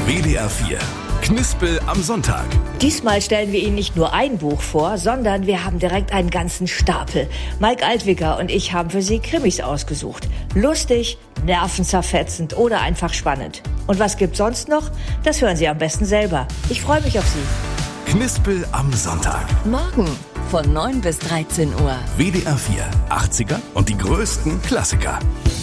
WDR 4. Knispel am Sonntag. Diesmal stellen wir Ihnen nicht nur ein Buch vor, sondern wir haben direkt einen ganzen Stapel. Mike Altwicker und ich haben für Sie Krimis ausgesucht. Lustig, nervenzerfetzend oder einfach spannend. Und was gibt's sonst noch? Das hören Sie am besten selber. Ich freue mich auf Sie. Knispel am Sonntag. Morgen von 9 bis 13 Uhr. WDR 4. 80er und die größten Klassiker.